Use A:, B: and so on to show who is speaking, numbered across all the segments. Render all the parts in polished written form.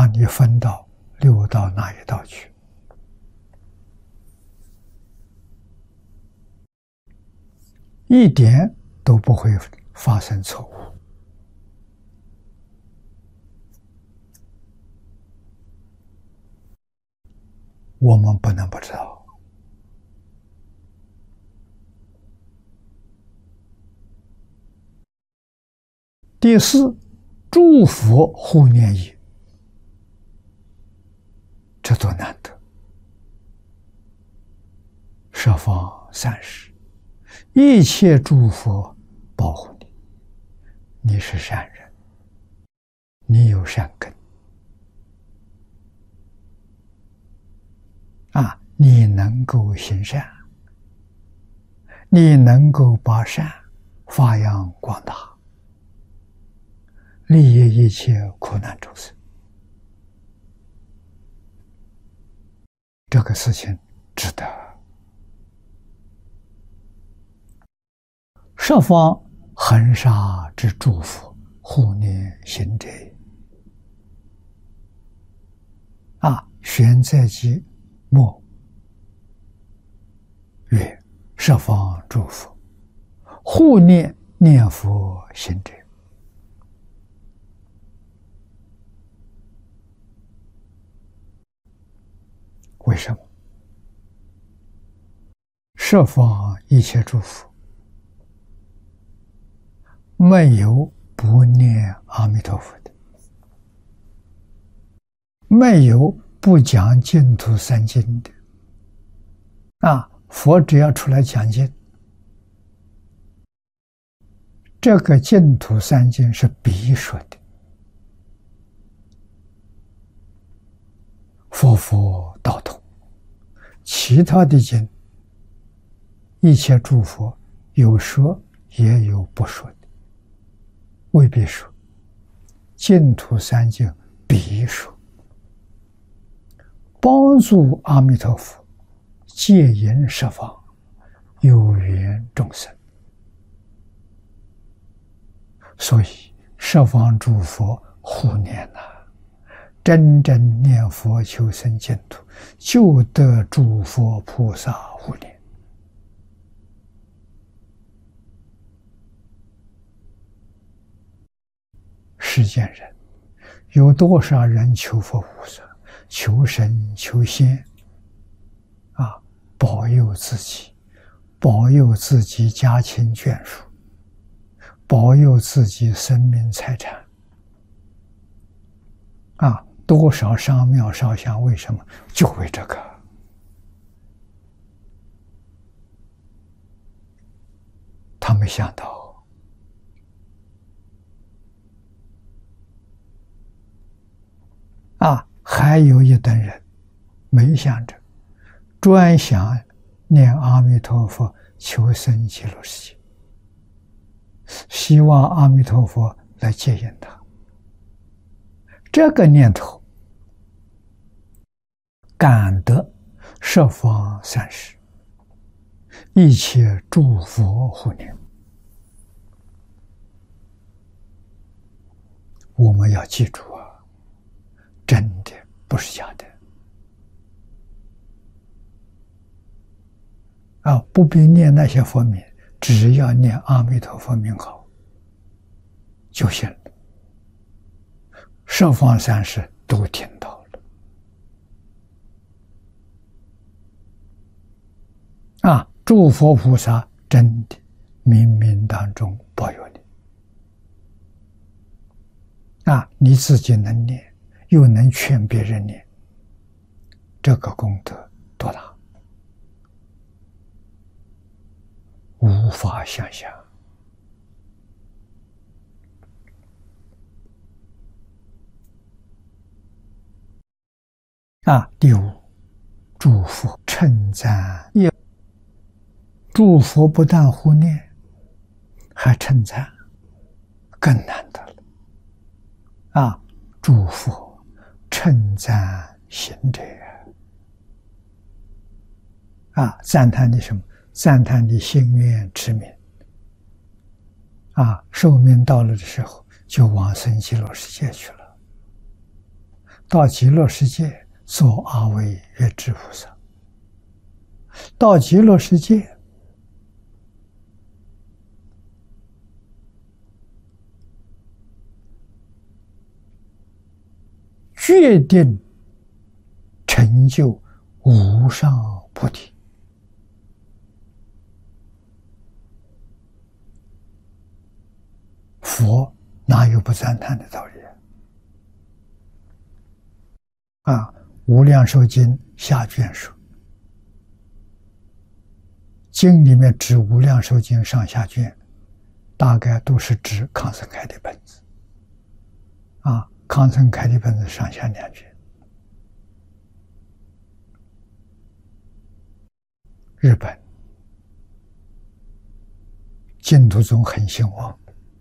A: 把你分到六道那一道去。一点都不会发生错误。我们不能不知道。第四，诸佛护念也，这多难得！十方三世，一切诸佛保护你，你是善人，你有善根啊，你能够行善，你能够把善发扬光大，利益一切苦难众生，这个事情值得。十方恒沙之诸佛护念行者啊，玄在记末曰：十方诸佛护念念佛行者。为什么？十方一切诸佛没有不念阿弥陀佛的，没有不讲净土三经的啊！佛只要出来讲经，这个净土三经是必说的。佛佛道统，其他的经，一切诸佛有说也有不说的，未必说。净土三经必说，帮助阿弥陀佛戒引十方有缘众生。所以十方诸佛护念呐，真正念佛求生净土，就得诸佛菩萨护念。世间人有多少人求佛菩萨、求神求仙啊，保佑自己，保佑自己家亲眷属，保佑自己生命财产啊！多少上庙烧香，为什么？就为这个。他没想到啊，还有一等人没想着，专想念阿弥陀佛求生极乐世界，希望阿弥陀佛来接引他。这个念头感得十方三世一切诸佛护念。我们要记住啊，真的不是假的啊！不必念那些佛名，只要念阿弥陀佛名号就行了。十方三世都听到了啊！诸佛菩萨真的冥冥当中保佑你啊！你自己能念，又能劝别人念，这个功德多大，无法想象啊！第五，诸佛称赞也，诸佛不但护念，还称赞，更难得了啊！诸佛称赞行者啊，赞叹你什么？赞叹你心愿持名啊，寿命到了的时候，就往生极乐世界去了。 到极乐世界做阿惟越致菩萨。到极乐世界，决定成就无上菩提。佛哪有不赞叹的道理啊？无量寿经下卷说，经里面指无量寿经上下卷，大概都是指康僧开的本子啊。康僧开的本子上下2卷。日本净土宗很兴旺，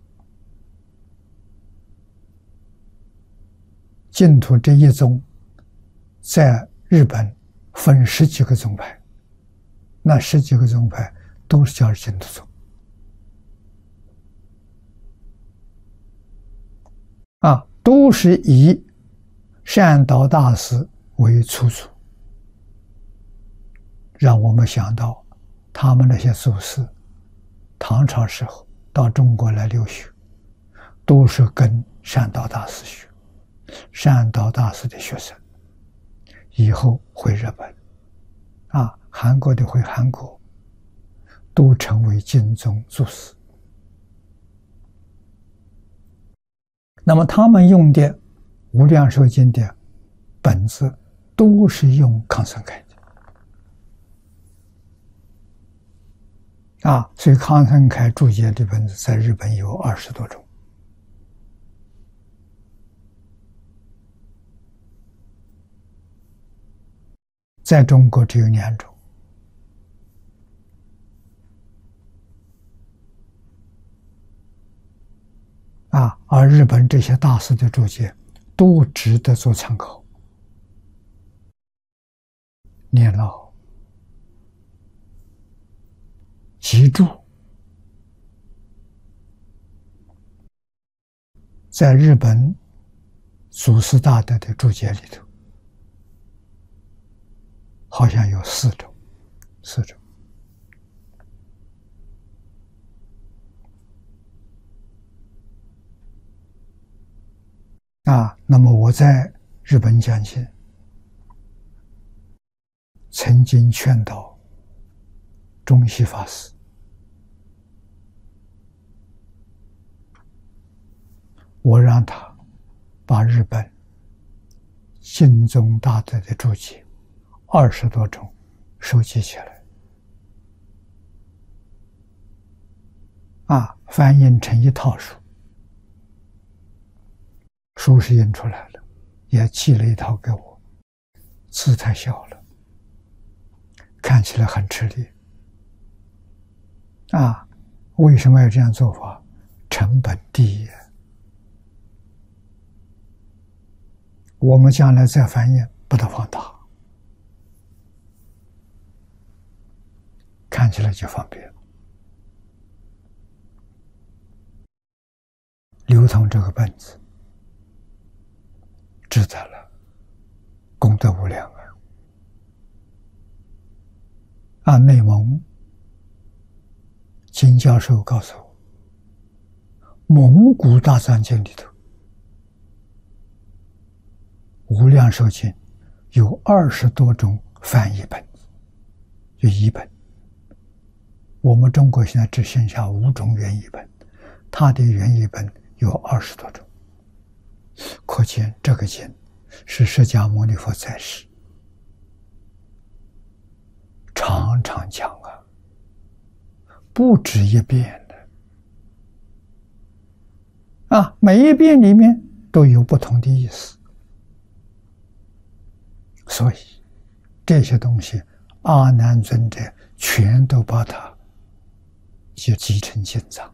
A: 净土这一宗在日本分10几个宗派，那10几个宗派都是叫净土宗啊，都是以善导大师为初祖，让我们想到他们那些祖师，唐朝时候到中国来留学，都是跟善导大师学，善导大师的学生，以后回日本，啊，韩国的回韩国，都成为经宗祖师。那么他们用的无量寿经的本子，都是用康僧开的啊，所以康僧开注解的本子在日本有20多种，在中国只有2种。啊，而日本这些大师的注解都值得做参考，念牢记住。在日本祖师大德的注解里头，好像有4种。啊，那么我在日本讲经，曾经劝导中西法师，我让他把日本净宗大德的注解20多种收集起来，啊，翻印成一套书。书是印出来了，也寄了一套给我，字太小了，看起来很吃力。啊，为什么要这样做法？成本低。我们将来再翻译，把它放大，看起来就方便。流通这个本子，值得了，功德无量啊！内蒙金教授告诉我，蒙古大藏经里头，无量寿经有20多种翻译本，就译本。我们中国现在只剩下5种原译本，它的原译本有20多种，可见这个经是释迦牟尼佛在世常常讲啊，不止一遍的啊，每一遍里面都有不同的意思。所以这些东西阿难尊者全都把它就集成经藏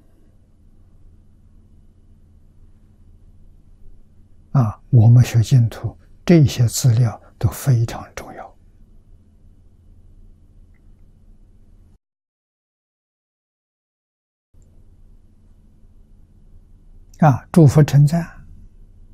A: 啊。我们学净土这些资料都非常重要啊。诸佛称赞